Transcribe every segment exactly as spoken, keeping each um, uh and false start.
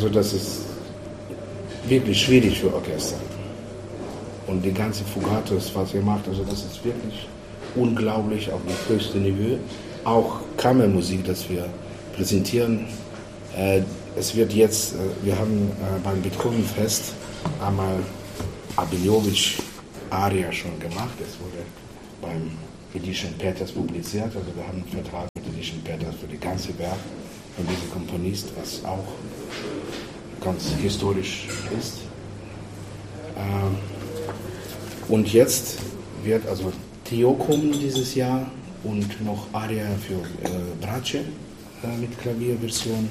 also das ist wirklich schwierig für Orchester. Und die ganze Fugatos, was ihr macht, also das ist wirklich unglaublich auf dem höchsten Niveau. Auch Kammermusik, das wir präsentieren. Äh, es wird jetzt, äh, wir haben äh, beim Beethoven-Fest einmal Abeliovic Aria schon gemacht. Es wurde beim Edition Peters publiziert. Also wir haben einen Vertrag mit Edition Peters für die ganze Werk von diesem Komponist, was auch ganz historisch ist. Ähm, und jetzt wird also Trio kommen dieses Jahr und noch Aria für äh, Brace äh, mit Klavierversion.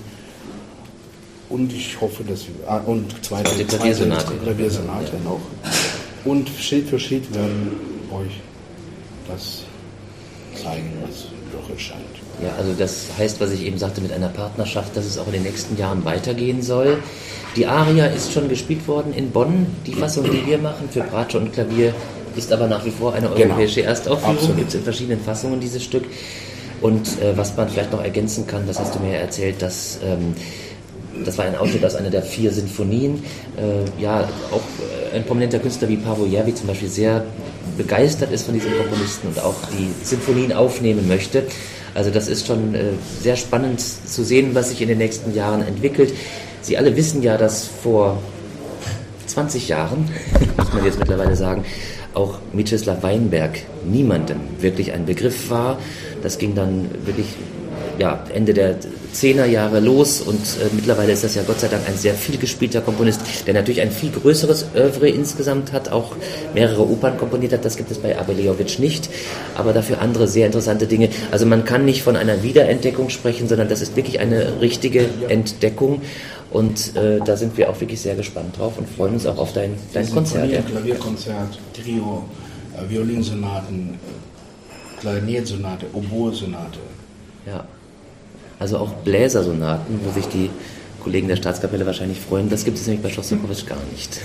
Und ich hoffe, dass wir. Ah, und zweite, zweite Klaviersonate. Zweite Klaviersonate ja. noch. Und Schritt für Schritt werden euch das zeigen, was doch erscheint. Ja, also das heißt, was ich eben sagte, mit einer Partnerschaft, dass es auch in den nächsten Jahren weitergehen soll. Die Aria ist schon gespielt worden in Bonn. Die Fassung, die wir machen für Bratsche und Klavier, ist aber nach wie vor eine europäische genau. Erstaufführung. Gibt es in verschiedenen Fassungen dieses Stück. Und äh, was man vielleicht noch ergänzen kann, das hast du mir ja erzählt, dass ähm, das war ein Ausschnitt aus einer der vier Sinfonien. Äh, ja, auch ein prominenter Künstler wie Paavo Järvi zum Beispiel sehr begeistert ist von diesem Komponisten und auch die Sinfonien aufnehmen möchte. Also das ist schon äh, sehr spannend zu sehen, was sich in den nächsten Jahren entwickelt. Sie alle wissen ja, dass vor zwanzig Jahren, muss man jetzt mittlerweile sagen, auch Mieczysław Weinberg niemandem wirklich ein Begriff war. Das ging dann wirklich ja, Ende der zehner Jahre los und äh, mittlerweile ist das ja Gott sei Dank ein sehr viel gespielter Komponist, der natürlich ein viel größeres Œuvre insgesamt hat, auch mehrere Opern komponiert hat, das gibt es bei Abeliovic nicht, aber dafür andere sehr interessante Dinge. Also man kann nicht von einer Wiederentdeckung sprechen, sondern das ist wirklich eine richtige Entdeckung und äh, da sind wir auch wirklich sehr gespannt drauf und freuen uns auch auf dein, dein Konzert. Ja. Klavierkonzert, Trio, äh, Violinsonaten, Klarinettsonate, Oboe-Sonate. Ja. Also auch Bläsersonaten, wo sich die Kollegen der Staatskapelle wahrscheinlich freuen. Das gibt es nämlich bei Schostakowitsch gar nicht.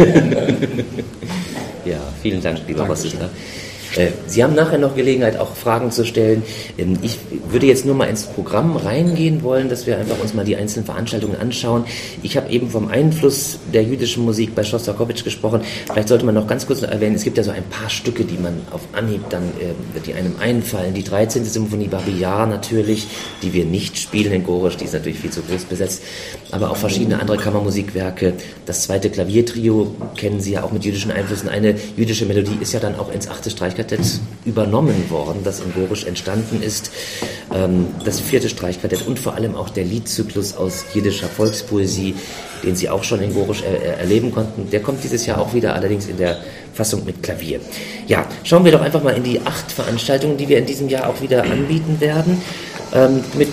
Ja, vielen Dank, lieber Rossiter. Sie haben nachher noch Gelegenheit, auch Fragen zu stellen. Ich würde jetzt nur mal ins Programm reingehen wollen, dass wir einfach uns mal die einzelnen Veranstaltungen anschauen. Ich habe eben vom Einfluss der jüdischen Musik bei Schostakowitsch gesprochen. Vielleicht sollte man noch ganz kurz erwähnen, es gibt ja so ein paar Stücke, die man auf Anhieb dann, äh, die einem einfallen. Die dreizehnte Symphonie Babi Yar natürlich, die wir nicht spielen in Gorisch, die ist natürlich viel zu groß besetzt. Aber auch verschiedene andere Kammermusikwerke. Das zweite Klaviertrio kennen Sie ja auch mit jüdischen Einflüssen. Eine jüdische Melodie ist ja dann auch ins achte Streichquartett übernommen worden, das in Gorisch entstanden ist. Ähm, das vierte Streichquartett und vor allem auch der Liedzyklus aus jiddischer Volkspoesie, den Sie auch schon in Gorisch er- erleben konnten, der kommt dieses Jahr auch wieder, allerdings in der Fassung mit Klavier. Ja, schauen wir doch einfach mal in die acht Veranstaltungen, die wir in diesem Jahr auch wieder anbieten werden, ähm, mit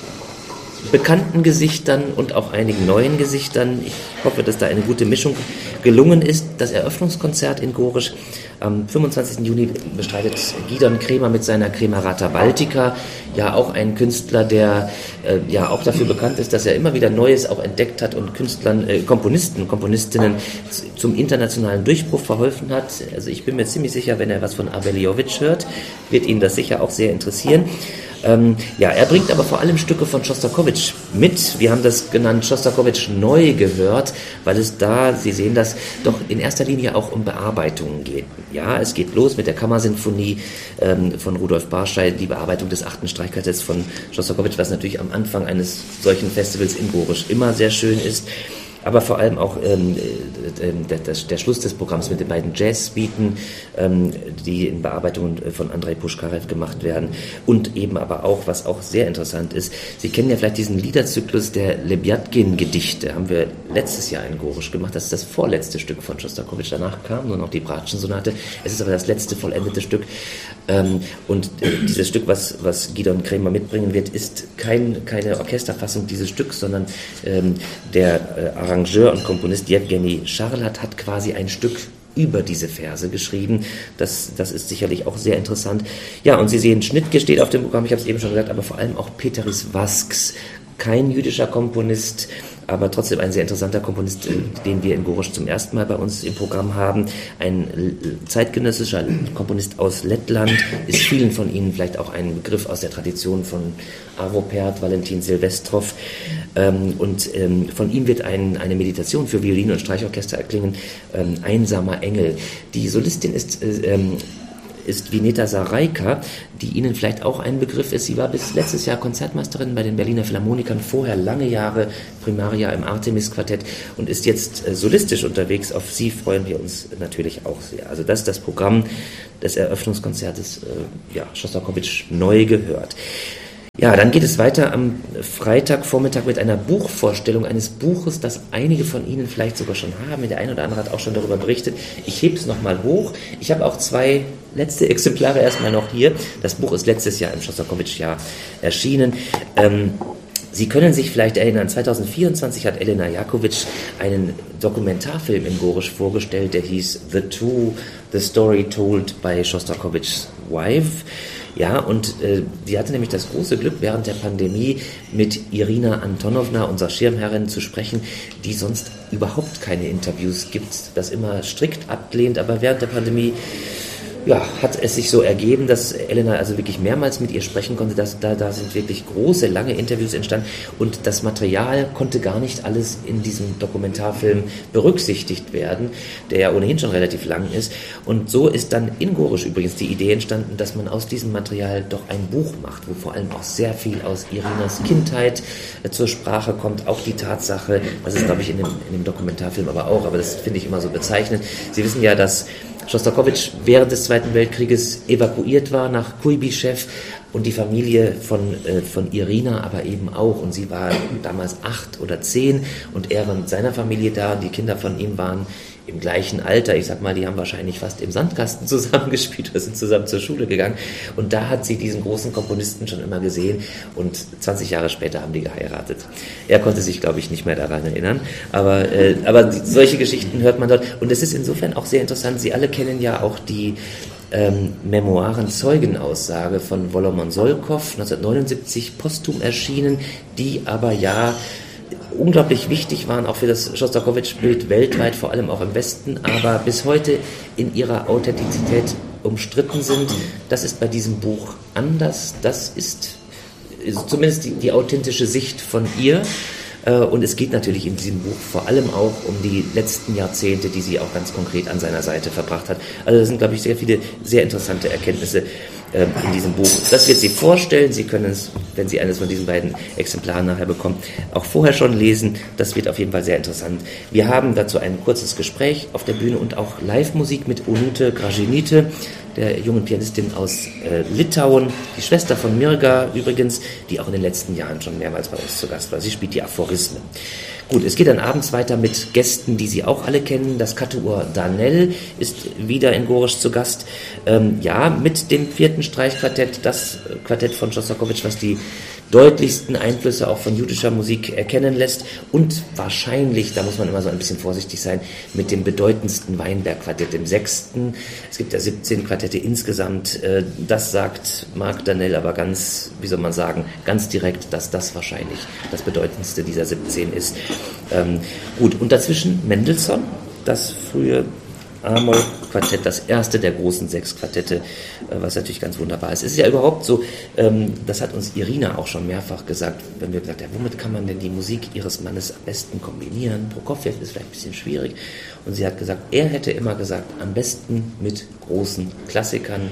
bekannten Gesichtern und auch einigen neuen Gesichtern. Ich hoffe, dass da eine gute Mischung gelungen ist. Das Eröffnungskonzert in Gorisch am fünfundzwanzigsten Juni bestreitet Gidon Kremer mit seiner Kremerata Baltica. Ja, auch ein Künstler, der äh, ja auch dafür bekannt ist, dass er immer wieder Neues auch entdeckt hat und Künstlern, äh, Komponisten, Komponistinnen z- zum internationalen Durchbruch verholfen hat. Also ich bin mir ziemlich sicher, wenn er was von Abeliovic hört, wird ihn das sicher auch sehr interessieren. Ähm, ja, er bringt aber vor allem Stücke von Schostakowitsch mit. Wir haben das genannt Schostakowitsch neu gehört, weil es da, Sie sehen das, doch in erster Linie auch um Bearbeitungen geht. Ja, es geht los mit der Kammersinfonie ähm, von Rudolf Barschei, die Bearbeitung des achten Streichquartetts von Schostakowitsch, was natürlich am Anfang eines solchen Festivals in Gorisch immer sehr schön ist. Aber vor allem auch ähm, der, der, der Schluss des Programms mit den beiden Jazzsuiten, ähm, die in Bearbeitungen von Andrei Puschkarev gemacht werden. Und eben aber auch, was auch sehr interessant ist, Sie kennen ja vielleicht diesen Liederzyklus der Lebiatkin-Gedichte, haben wir letztes Jahr in Gorisch gemacht. Das ist das vorletzte Stück von Schostakowitsch. Danach kam nur noch die Bratschen-Sonate. Es ist aber das letzte vollendete Stück. Ähm, und äh, dieses Stück, was, was Gidon Kremer mitbringen wird, ist kein, keine Orchesterfassung dieses Stücks, sondern ähm, der äh, Arrangeur und Komponist Jewgeni Scharlat hat quasi ein Stück über diese Verse geschrieben. Das, das ist sicherlich auch sehr interessant. Ja, und Sie sehen, Schnittke steht auf dem Programm, ich habe es eben schon gesagt, aber vor allem auch Peteris Vasks, kein jüdischer Komponist, aber trotzdem ein sehr interessanter Komponist, den wir in Gorisch zum ersten Mal bei uns im Programm haben. Ein zeitgenössischer Komponist aus Lettland, ist vielen von Ihnen vielleicht auch ein Begriff aus der Tradition von Arvo Pärt, Valentin Silvestrov. Und von ihm wird ein, eine Meditation für Violine und Streichorchester erklingen, Einsamer Engel. Die Solistin ist ist Vineta Sarajka, die Ihnen vielleicht auch ein Begriff ist. Sie war bis letztes Jahr Konzertmeisterin bei den Berliner Philharmonikern, vorher lange Jahre Primaria im Artemis-Quartett und ist jetzt äh, solistisch unterwegs. Auf sie freuen wir uns natürlich auch sehr. Also das ist das Programm des Eröffnungskonzertes, äh, ja, Schostakowitsch neu gehört. Ja, dann geht es weiter am Freitagvormittag mit einer Buchvorstellung eines Buches, das einige von Ihnen vielleicht sogar schon haben. Der eine oder andere hat auch schon darüber berichtet. Ich hebe es nochmal hoch. Ich habe auch zwei letzte Exemplare erstmal noch hier. Das Buch ist letztes Jahr im Schostakowitsch-Jahr erschienen. Ähm, Sie können sich vielleicht erinnern, zwanzig vierundzwanzig hat Elena Jakowitsch einen Dokumentarfilm in Gorisch vorgestellt, der hieß The Two, The Story Told by Shostakovich's Wife. Ja, und äh, sie hatte nämlich das große Glück, während der Pandemie mit Irina Antonovna, unserer Schirmherrin, zu sprechen, die sonst überhaupt keine Interviews gibt, das immer strikt ablehnt, aber während der Pandemie ja, hat es sich so ergeben, dass Elena also wirklich mehrmals mit ihr sprechen konnte. Dass, da, da sind wirklich große, lange Interviews entstanden und das Material konnte gar nicht alles in diesem Dokumentarfilm berücksichtigt werden, der ja ohnehin schon relativ lang ist. Und so ist dann in Gorisch übrigens die Idee entstanden, dass man aus diesem Material doch ein Buch macht, wo vor allem auch sehr viel aus Irinas Kindheit äh, zur Sprache kommt. Auch die Tatsache, das ist glaube ich in dem, in dem Dokumentarfilm aber auch, aber das finde ich immer so bezeichnend. Sie wissen ja, dass Schostakowitsch während des Zweiten Weltkrieges evakuiert war nach Kuibyschew und die Familie von, äh, von Irina aber eben auch. Und sie war damals acht oder zehn und er war mit seiner Familie da und die Kinder von ihm waren im gleichen Alter. Ich sag mal, die haben wahrscheinlich fast im Sandkasten zusammengespielt oder sind zusammen zur Schule gegangen. Und da hat sie diesen großen Komponisten schon immer gesehen und zwanzig Jahre später haben die geheiratet. Er konnte sich, glaube ich, nicht mehr daran erinnern. Aber, äh, aber die, solche Geschichten hört man dort. Und es ist insofern auch sehr interessant. Sie alle kennen ja auch die ähm, Memoiren-Zeugenaussage von Wolomon Solkow, neunzehnhundertneunundsiebzig posthum erschienen, die aber ja unglaublich wichtig waren, auch für das Schostakowitsch-Bild weltweit, vor allem auch im Westen, aber bis heute in ihrer Authentizität umstritten sind. Das ist bei diesem Buch anders. Das ist zumindest die, die authentische Sicht von ihr. Und es geht natürlich in diesem Buch vor allem auch um die letzten Jahrzehnte, die sie auch ganz konkret an seiner Seite verbracht hat. Also das sind, glaube ich, sehr viele sehr interessante Erkenntnisse in diesem Buch. Das wird sie vorstellen. Sie können es, wenn Sie eines von diesen beiden Exemplaren nachher bekommen, auch vorher schon lesen. Das wird auf jeden Fall sehr interessant. Wir haben dazu ein kurzes Gespräch auf der Bühne und auch Live-Musik mit Onute Gražinytė, der jungen Pianistin aus äh, Litauen, die Schwester von Mirga übrigens, die auch in den letzten Jahren schon mehrmals bei uns zu Gast war. Sie spielt die Aphorismen. Gut, es geht dann abends weiter mit Gästen, die Sie auch alle kennen. Das Quatuor Danell ist wieder in Gorisch zu Gast. Ähm, ja, mit dem vierten Streichquartett, das Quartett von Schostakowitsch, was die deutlichsten Einflüsse auch von jüdischer Musik erkennen lässt und wahrscheinlich, da muss man immer so ein bisschen vorsichtig sein, mit dem bedeutendsten Weinberg-Quartett, dem sechsten. Es gibt ja siebzehn Quartette insgesamt. Das sagt Marc Danell aber ganz, wie soll man sagen, ganz direkt, dass das wahrscheinlich das bedeutendste dieser siebzehn ist. Ähm, gut, und dazwischen Mendelssohn, das frühe A-Moll-Quartett, das erste der großen sechs Quartette, was natürlich ganz wunderbar ist. Es ist ja überhaupt so, ähm, das hat uns Irina auch schon mehrfach gesagt, wenn wir gesagt haben, ja, womit kann man denn die Musik ihres Mannes am besten kombinieren? Prokofjew ist vielleicht ein bisschen schwierig. Und sie hat gesagt, er hätte immer gesagt, am besten mit großen Klassikern.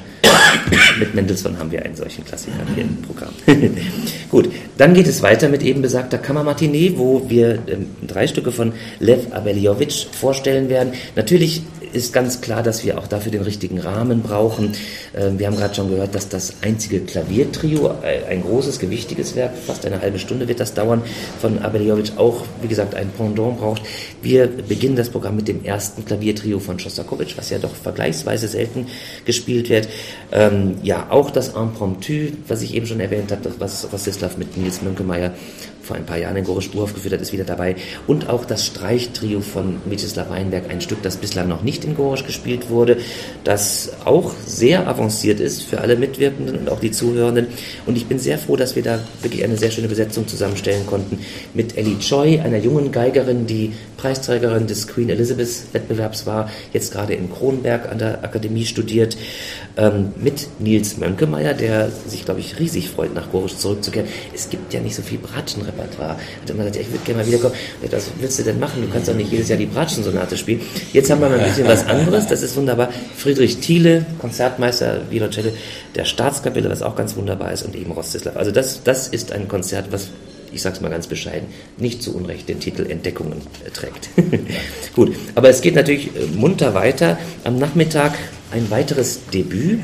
Mit Mendelssohn haben wir einen solchen Klassiker hier im Programm. Gut, dann geht es weiter mit eben besagter Kammermatinee, wo wir ähm, drei Stücke von Lev Abeliowitsch vorstellen werden. Natürlich ist ganz klar, dass wir auch dafür den richtigen Rahmen brauchen. Wir haben gerade schon gehört, dass das einzige Klaviertrio, ein großes, gewichtiges Werk, fast eine halbe Stunde wird das dauern, von Abeliowitsch auch, wie gesagt, ein Pendant braucht. Wir beginnen das Programm mit dem ersten Klaviertrio von Schostakowitsch, was ja doch vergleichsweise selten gespielt wird. Ähm, ja, auch das Impromptu, was ich eben schon erwähnt habe, was Rostislav mit Nils Münkemeyer vor ein paar Jahren in Gorisch uraufgeführt hat, ist wieder dabei. Und auch das Streichtrio von Mieczysław Weinberg, ein Stück, das bislang noch nicht in Gorisch gespielt wurde, das auch sehr avanciert ist für alle Mitwirkenden und auch die Zuhörenden. Und ich bin sehr froh, dass wir da wirklich eine sehr schöne Besetzung zusammenstellen konnten mit Ellie Choi, einer jungen Geigerin, die Preisträgerin des Queen Elizabeth Wettbewerbs war, jetzt gerade in Kronberg an der Akademie studiert, ähm, mit Nils Mönkemeyer, der sich, glaube ich, riesig freut, nach Gorisch zurückzukehren. Es gibt ja nicht so viel Bratschenrepertoire. Hat immer gesagt, ja, ich würde gerne mal wiederkommen. Was willst du denn machen? Du kannst doch nicht jedes Jahr die Bratschensonate spielen. Jetzt haben wir mal ein bisschen was anderes, das ist wunderbar. Friedrich Thiele, Konzertmeister, Violoncello der Staatskapelle, was auch ganz wunderbar ist, und eben Rostislav. Also das, das ist ein Konzert, was, ich sag's mal ganz bescheiden, nicht zu Unrecht den Titel Entdeckungen äh, trägt. Gut, aber es geht natürlich äh, munter weiter. Am Nachmittag ein weiteres Debüt.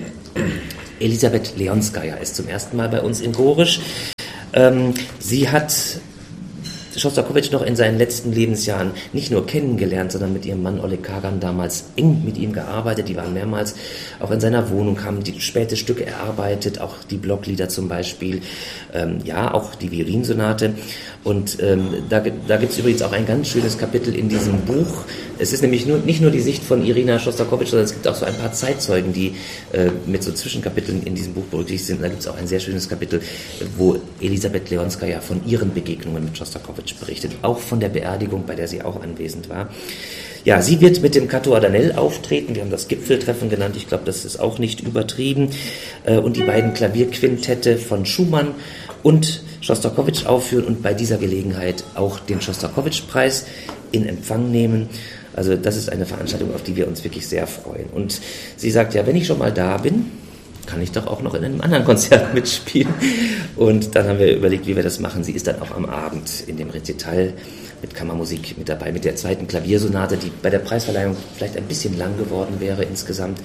Elisabeth Leonskaja ist zum ersten Mal bei uns in Gorisch. Ähm, sie hat Schostakowitsch noch in seinen letzten Lebensjahren nicht nur kennengelernt, sondern mit ihrem Mann Oleg Kagan damals eng mit ihm gearbeitet. Die waren mehrmals auch in seiner Wohnung, haben die späte Stücke erarbeitet, auch die Blocklieder zum Beispiel, ähm, ja, auch die Violinsonate. Und ähm, da, da gibt es übrigens auch ein ganz schönes Kapitel in diesem Buch. Es ist nämlich nur, nicht nur die Sicht von Irina Schostakowitsch, sondern es gibt auch so ein paar Zeitzeugen, die äh, mit so Zwischenkapiteln in diesem Buch berücksichtigt sind. Und da gibt es auch ein sehr schönes Kapitel, wo Elisabeth Leonskaja von ihren Begegnungen mit Schostakowitsch berichtet, auch von der Beerdigung, bei der sie auch anwesend war. Ja, sie wird mit dem Cato Adanel auftreten, wir haben das Gipfeltreffen genannt, ich glaube, das ist auch nicht übertrieben, äh, und die beiden Klavierquintette von Schumann und Schostakowitsch aufführen und bei dieser Gelegenheit auch den Schostakowitsch-Preis in Empfang nehmen. Also das ist eine Veranstaltung, auf die wir uns wirklich sehr freuen. Und sie sagt, ja, wenn ich schon mal da bin, kann ich doch auch noch in einem anderen Konzert mitspielen. Und dann haben wir überlegt, wie wir das machen. Sie ist dann auch am Abend in dem Rezital mit Kammermusik mit dabei, mit der zweiten Klaviersonate, die bei der Preisverleihung vielleicht ein bisschen lang geworden wäre insgesamt.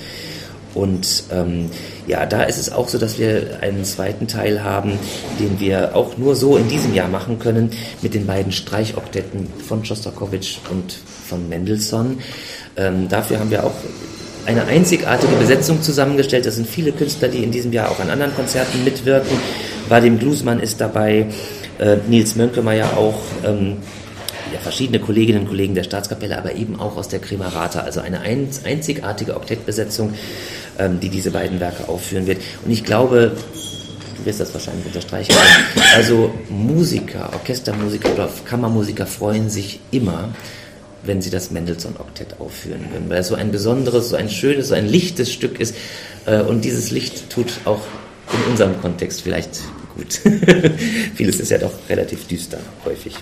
Und ähm, ja, da ist es auch so, dass wir einen zweiten Teil haben, den wir auch nur so in diesem Jahr machen können, mit den beiden Streichoktetten von Schostakowitsch und von Mendelssohn. Ähm, dafür haben wir auch eine einzigartige Besetzung zusammengestellt. Das sind viele Künstler, die in diesem Jahr auch an anderen Konzerten mitwirken. Vadim Glusman ist dabei, äh, Nils Mönkemeyer auch, ähm, ja, verschiedene Kolleginnen und Kollegen der Staatskapelle, aber eben auch aus der Kremerata. Also eine einzigartige Oktettbesetzung, ähm, die diese beiden Werke aufführen wird. Und ich glaube, du wirst das wahrscheinlich unterstreichen, also Musiker, Orchestermusiker oder Kammermusiker freuen sich immer, wenn sie das Mendelssohn-Oktett aufführen können, weil es so ein besonderes, so ein schönes, so ein lichtes Stück ist, äh, und dieses Licht tut auch in unserem Kontext vielleicht gut. Vieles ist ja doch relativ düster, häufig.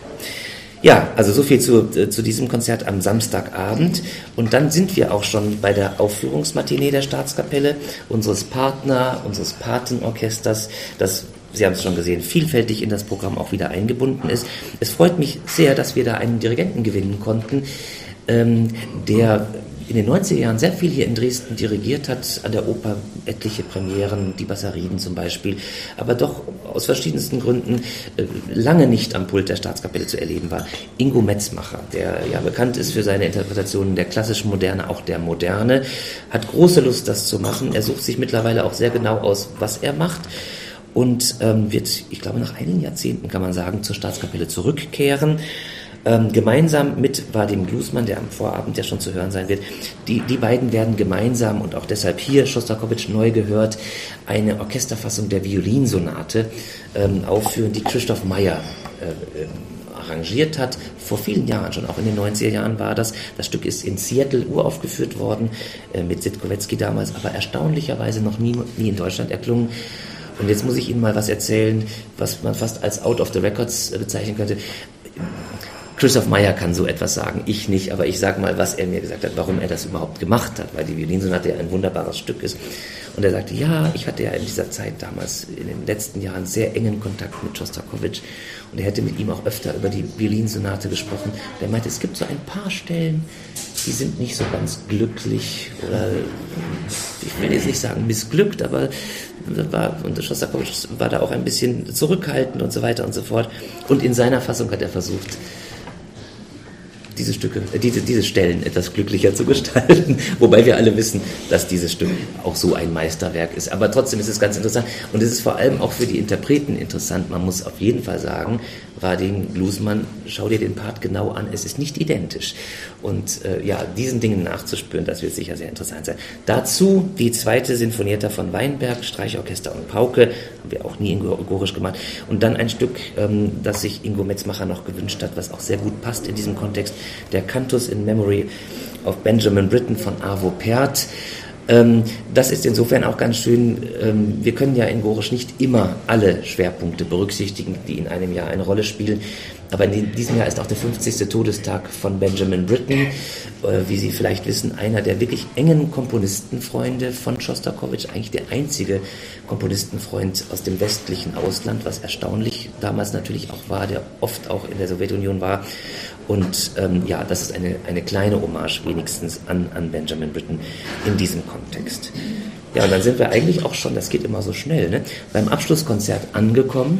Ja, also so viel zu, zu diesem Konzert am Samstagabend. Und dann sind wir auch schon bei der Aufführungsmatinee der Staatskapelle, unseres Partner, unseres Patenorchesters, das, Sie haben es schon gesehen, vielfältig in das Programm auch wieder eingebunden ist. Es freut mich sehr, dass wir da einen Dirigenten gewinnen konnten, ähm, der in den neunziger Jahren sehr viel hier in Dresden dirigiert hat, an der Oper etliche Premieren, die Bassariden zum Beispiel, aber doch aus verschiedensten Gründen äh, lange nicht am Pult der Staatskapelle zu erleben war. Ingo Metzmacher, der ja bekannt ist für seine Interpretationen der klassischen Moderne, auch der Moderne, hat große Lust, das zu machen. Er sucht sich mittlerweile auch sehr genau aus, was er macht, und ähm, wird, ich glaube, nach einigen Jahrzehnten, kann man sagen, zur Staatskapelle zurückkehren. Ähm, gemeinsam mit Vadim Glusman, der am Vorabend ja schon zu hören sein wird. Die, die beiden werden gemeinsam und auch deshalb hier Schostakowitsch neu gehört, eine Orchesterfassung der Violinsonate ähm, aufführen, die Christoph Meyer äh, äh, arrangiert hat, vor vielen Jahren schon, auch in den neunziger Jahren war das. Das Stück ist in Seattle uraufgeführt worden, äh, mit Sitkowetzki damals, aber erstaunlicherweise noch nie, nie in Deutschland erklungen. Und jetzt muss ich Ihnen mal was erzählen, was man fast als out of the records bezeichnen könnte. Christoph Meyer kann so etwas sagen, ich nicht, aber ich sage mal, was er mir gesagt hat, warum er das überhaupt gemacht hat, weil die Violinsonate ja ein wunderbares Stück ist. Und er sagte, ja, ich hatte ja in dieser Zeit damals, in den letzten Jahren, sehr engen Kontakt mit Schostakowitsch, und er hätte mit ihm auch öfter über die Violinsonate gesprochen. Und er meinte, es gibt so ein paar Stellen, die sind nicht so ganz glücklich, oder ich will jetzt nicht sagen missglückt, aber war, und Schostakowitsch war da auch ein bisschen zurückhaltend und so weiter und so fort. Und in seiner Fassung hat er versucht, diese Stücke, diese, diese Stellen etwas glücklicher zu gestalten, wobei wir alle wissen, dass dieses Stück auch so ein Meisterwerk ist. Aber trotzdem ist es ganz interessant, und es ist vor allem auch für die Interpreten interessant. Man muss auf jeden Fall sagen, Radim Glusman, schau dir den Part genau an, es ist nicht identisch. Und äh, ja, diesen Dingen nachzuspüren, das wird sicher sehr interessant sein. Dazu die zweite Sinfonietta von Weinberg, Streichorchester und Pauke, haben wir auch nie ingorisch gemacht. Und dann ein Stück, ähm, das sich Ingo Metzmacher noch gewünscht hat, was auch sehr gut passt in diesem Kontext, der Cantus in Memory of Benjamin Britten von Arvo Pärt. Ähm, das ist insofern auch ganz schön, ähm, wir können ja in Gorisch nicht immer alle Schwerpunkte berücksichtigen, die in einem Jahr eine Rolle spielen, aber in diesem Jahr ist auch der fünfzigste Todestag von Benjamin Britten, äh, wie Sie vielleicht wissen, einer der wirklich engen Komponistenfreunde von Schostakowitsch, eigentlich der einzige Komponistenfreund aus dem westlichen Ausland, was erstaunlich damals natürlich auch war, der oft auch in der Sowjetunion war. Und ähm, ja, das ist eine, eine kleine Hommage wenigstens an, an Benjamin Britten in diesem Kontext. Ja, und dann sind wir eigentlich auch schon, das geht immer so schnell, ne, beim Abschlusskonzert angekommen.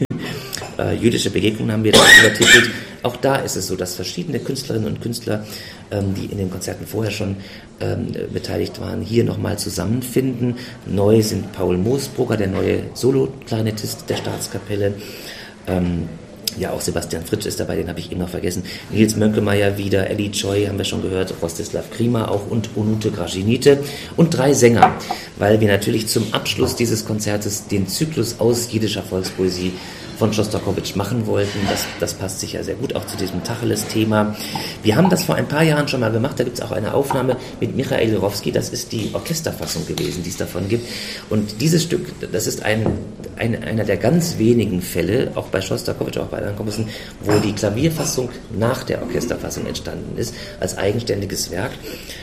äh, jüdische Begegnungen haben wir da übertitelt. Auch da ist es so, dass verschiedene Künstlerinnen und Künstler, ähm, die in den Konzerten vorher schon ähm, beteiligt waren, hier nochmal zusammenfinden. Neu sind Paul Moosbrugger, der neue Solo-Klarinettist der Staatskapelle, ähm, ja, auch Sebastian Fritsch ist dabei, den habe ich eben noch vergessen. Nils Mönkemeyer wieder, Ellie Choi haben wir schon gehört, Rostislav Krima auch und Onute Gražinite und drei Sänger, weil wir natürlich zum Abschluss dieses Konzertes den Zyklus aus jiddischer Volkspoesie von Schostakowitsch machen wollten. Das, das passt sicher sehr gut auch zu diesem Tacheles-Thema. Wir haben das vor ein paar Jahren schon mal gemacht, da gibt es auch eine Aufnahme mit Michael Jurowski, das ist die Orchesterfassung gewesen, die es davon gibt. Und dieses Stück, das ist ein, ein, einer der ganz wenigen Fälle, auch bei Schostakowitsch, auch bei anderen Komponisten, wo die Klavierfassung nach der Orchesterfassung entstanden ist, als eigenständiges Werk.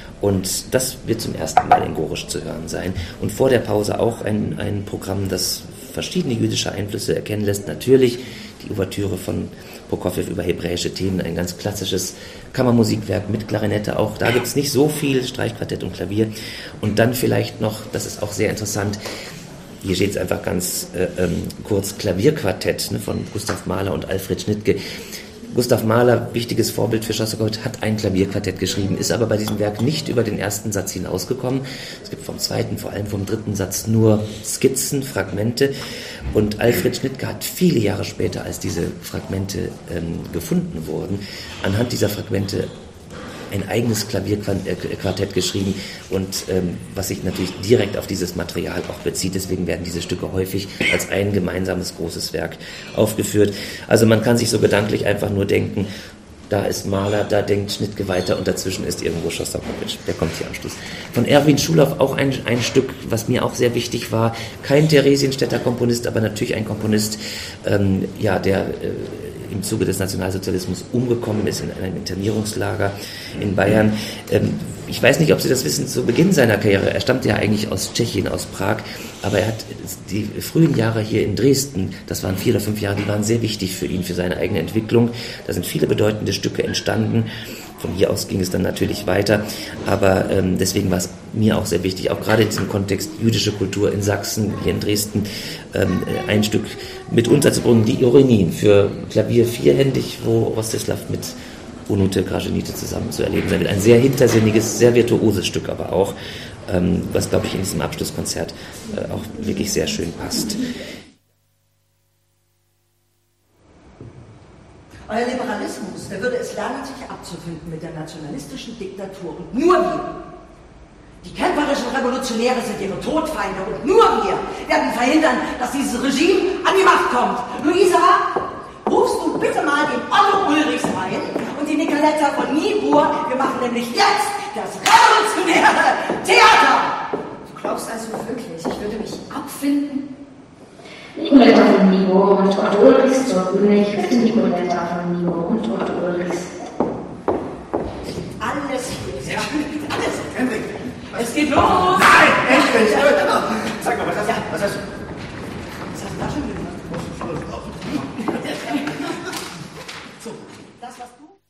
Und das wird zum ersten Mal in Gorisch zu hören sein. Und vor der Pause auch ein, ein Programm, das verschiedene jüdische Einflüsse erkennen lässt. Natürlich die Ouvertüre von Prokofjew über hebräische Themen, ein ganz klassisches Kammermusikwerk mit Klarinette auch. Da gibt es nicht so viel, Streichquartett und Klavier. Und dann vielleicht noch, das ist auch sehr interessant, hier steht es einfach ganz äh, ähm, kurz, Klavierquartett, ne, von Gustav Mahler und Alfred Schnittke. Gustav Mahler, wichtiges Vorbild für Schostakowitsch, hat ein Klavierquartett geschrieben, ist aber bei diesem Werk nicht über den ersten Satz hinausgekommen. Es gibt vom zweiten, vor allem vom dritten Satz nur Skizzen, Fragmente. Und Alfred Schnittke hat viele Jahre später, als diese Fragmente ähm, gefunden wurden, anhand dieser Fragmente ein eigenes Klavierquartett geschrieben und ähm, was sich natürlich direkt auf dieses Material auch bezieht. Deswegen werden diese Stücke häufig als ein gemeinsames großes Werk aufgeführt. Also man kann sich so gedanklich einfach nur denken, da ist Mahler, da denkt Schnittke weiter und dazwischen ist irgendwo Schostakowitsch. Der kommt hier am Schluss. Von Erwin Schulow auch ein, ein Stück, was mir auch sehr wichtig war. Kein Theresienstädter Komponist, aber natürlich ein Komponist, ähm, ja, der äh, im Zuge des Nationalsozialismus umgekommen ist in einem Internierungslager in Bayern. Ähm, ich weiß nicht, ob Sie das wissen, zu Beginn seiner Karriere, er stammte ja eigentlich aus Tschechien, aus Prag, aber er hat die frühen Jahre hier in Dresden, das waren vier oder fünf Jahre, die waren sehr wichtig für ihn, für seine eigene Entwicklung. Da sind viele bedeutende Stücke entstanden. Von hier aus ging es dann natürlich weiter, aber ähm, deswegen war es mir auch sehr wichtig, auch gerade in diesem Kontext jüdische Kultur in Sachsen, hier in Dresden, ähm, ein Stück mit unterzubringen, die Ironien für Klavier vierhändig, wo Rostislav mit Onute Gražinite zusammen zu erleben sein wird. Ein sehr hintersinniges, sehr virtuoses Stück aber auch, ähm, was, glaube ich, in diesem Abschlusskonzert äh, auch wirklich sehr schön passt. Euer Liberalismus, der würde es lernen, sich abzufinden mit der nationalistischen Diktatur. Und nur wir, die kämpferischen Revolutionäre, sind ihre Todfeinde. Und nur wir werden verhindern, dass dieses Regime an die Macht kommt. Luisa, rufst du bitte mal den Otto Ulrichs rein und die Nicoletta von Niebuhr. Wir machen nämlich jetzt das revolutionäre Theater. Du glaubst also wirklich, ich würde mich abfinden? Nicoletta von Niebuhr und Otto Ulrichs sollten nicht bitte Nicoletta von Niebuhr und Otto Ulrichs. Alles hier. Ja, alles. Henrik. Es geht los. Nein, echt nicht. Sag mal, was hast du? Was hast du? Was hast du da schon gemacht? So, Das, was du...